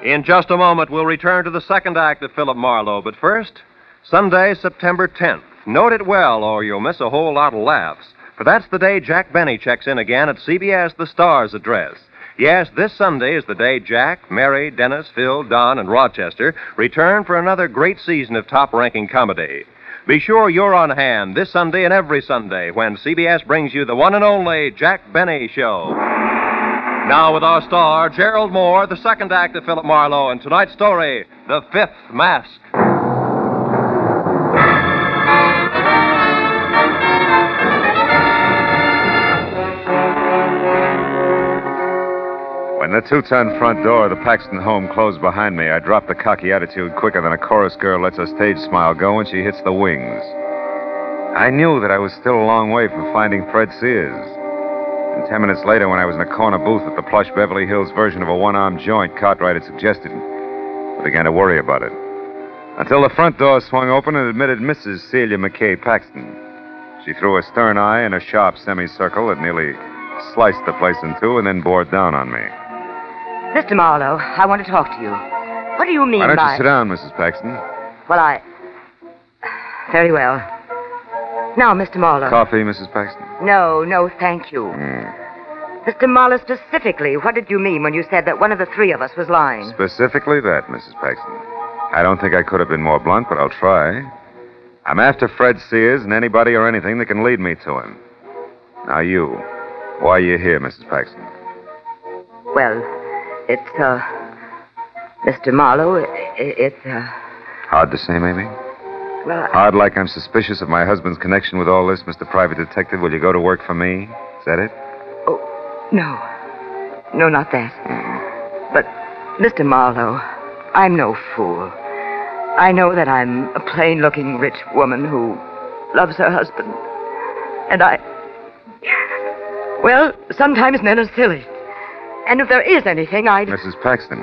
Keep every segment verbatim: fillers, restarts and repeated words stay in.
In just a moment, we'll return to the second act of Philip Marlowe. But first, Sunday, September tenth. Note it well, or you'll miss a whole lot of laughs. For that's the day Jack Benny checks in again at C B S The Star's address. Yes, this Sunday is the day Jack, Mary, Dennis, Phil, Don, and Rochester return for another great season of top-ranking comedy. Be sure you're on hand this Sunday and every Sunday when C B S brings you the one and only Jack Benny Show. Now with our star, Gerald Moore, the second act of Philip Marlowe, and tonight's story, The Fifth Mask. When the two-ton front door of the Paxton home closed behind me, I dropped the cocky attitude quicker than a chorus girl lets her stage smile go when she hits the wings. I knew that I was still a long way from finding Fred Sears. And ten minutes later, when I was in a corner booth at the plush Beverly Hills version of a one-armed joint Cartwright had suggested, I began to worry about it. Until the front door swung open and admitted Missus Celia McKay Paxton. She threw a stern eye and a sharp semicircle that nearly sliced the place in two and then bore down on me. Mister Marlowe, I want to talk to you. What do you mean by... Why don't you sit down, Missus Paxton? Well, I... Very well. Now, Mister Marlowe. Coffee, Missus Paxton? No, no, thank you. Mm. Mister Marlowe, specifically, what did you mean when you said that one of the three of us was lying? Specifically that, Missus Paxton. I don't think I could have been more blunt, but I'll try. I'm after Fred Sears and anybody or anything that can lead me to him. Now, you. Why are you here, Missus Paxton? Well, it's, uh... Mister Marlowe, it, it's, uh... Hard to say, maybe? Well, I... Hard like I'm suspicious of my husband's connection with all this, Mister Private Detective. Will you go to work for me? Is that it? Oh, no. No, not that. Mm. But, Mister Marlowe, I'm no fool. I know that I'm a plain-looking rich woman who loves her husband. And I... Well, sometimes men are silly. And if there is anything, I'd... Missus Paxton,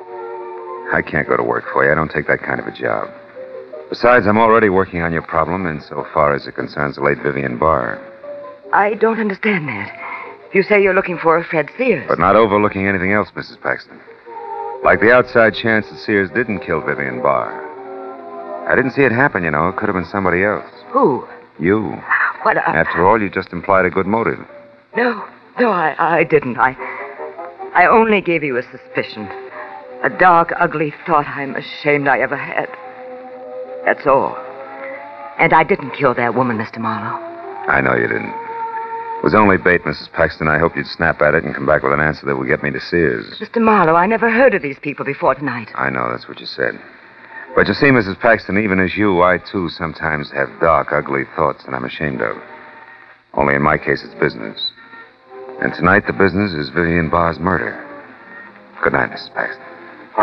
I can't go to work for you. I don't take that kind of a job. Besides, I'm already working on your problem insofar as it concerns the late Vivian Barr. I don't understand that. You say you're looking for Fred Sears. But not overlooking anything else, Missus Paxton. Like the outside chance that Sears didn't kill Vivian Barr. I didn't see it happen, you know. It could have been somebody else. Who? You. What? Uh... After all, you just implied a good motive. No, no, I, I didn't. I, I only gave you a suspicion. A dark, ugly thought I'm ashamed I ever had. That's all. And I didn't kill that woman, Mister Marlowe. I know you didn't. It was only bait, Missus Paxton. I hoped you'd snap at it and come back with an answer that would get me to Sears. Mister Marlowe, I never heard of these people before tonight. I know, that's what you said. But you see, Missus Paxton, even as you, I, too, sometimes have dark, ugly thoughts that I'm ashamed of. Only in my case, it's business. And tonight, the business is Vivian Barr's murder. Good night, Missus Paxton.